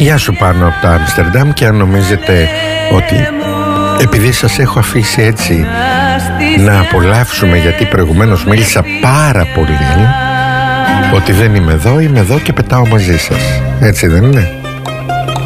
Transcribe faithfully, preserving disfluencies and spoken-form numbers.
Γεια σου πάνω από το Άμστερνταμ. Και αν νομίζετε ότι επειδή σας έχω αφήσει έτσι να απολαύσουμε, γιατί προηγουμένως μίλησα πάρα πολύ, ότι δεν είμαι εδώ, είμαι εδώ και πετάω μαζί σας. Έτσι δεν είναι?